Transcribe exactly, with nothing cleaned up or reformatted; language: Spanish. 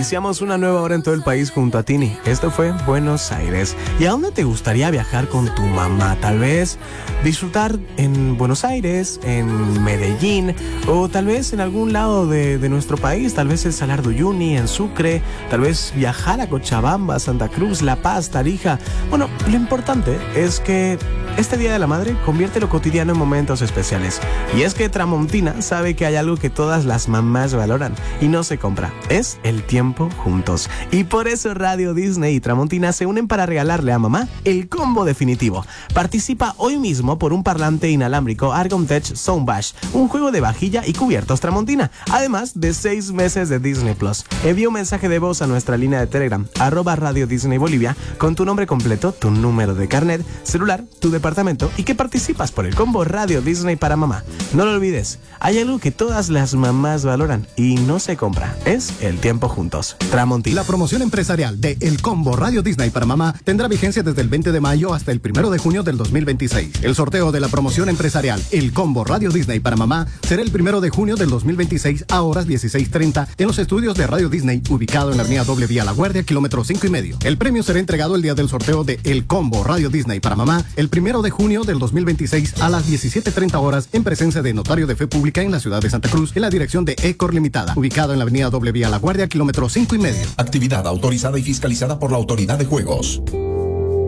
Iniciamos una nueva hora en todo el país junto a Tini. Esto fue Buenos Aires. ¿Y a dónde te gustaría viajar con tu mamá? Tal vez disfrutar en Buenos Aires, en Medellín, o tal vez en algún lado de, de nuestro país, tal vez en Salar de Uyuni, en Sucre, tal vez viajar a Cochabamba, Santa Cruz, La Paz, Tarija. Bueno, lo importante es que este Día de la Madre convierte lo cotidiano en momentos especiales. Y es que Tramontina sabe que hay algo que todas las mamás valoran y no se compra. Es el tiempo juntos. Y por eso Radio Disney y Tramontina se unen para regalarle a mamá el combo definitivo. Participa hoy mismo por un parlante inalámbrico Argon Tech Soundbash, un juego de vajilla y cubiertos Tramontina, además de seis meses de Disney Plus. Envía un mensaje de voz a nuestra línea de Telegram, arroba Radio Disney Bolivia, con tu nombre completo, tu número de carnet, celular, tu departamento y que participas por el combo Radio Disney para mamá. No lo olvides, hay algo que todas las mamás valoran y no se compra. Es el tiempo juntos. Tramontina. La promoción empresarial de El Combo Radio Disney para mamá tendrá vigencia desde el veinte de mayo hasta el primero de junio del dos mil veintiséis. El sorteo de la promoción empresarial El Combo Radio Disney para mamá será el primero de junio del dos mil veintiséis a horas dieciséis treinta en los estudios de Radio Disney, ubicado en la avenida Doble Vía La Guardia, kilómetro cinco y medio. El premio será entregado el día del sorteo de El Combo Radio Disney para mamá el primero de junio del dos mil veintiséis a las diecisiete treinta horas en presencia de Notario de Fe Pública en la ciudad de Santa Cruz, en la dirección de Ecor Limitada, ubicado en la avenida Doble Vía La Guardia, kilómetro cinco y medio. Actividad autorizada y fiscalizada por la Autoridad de Juegos.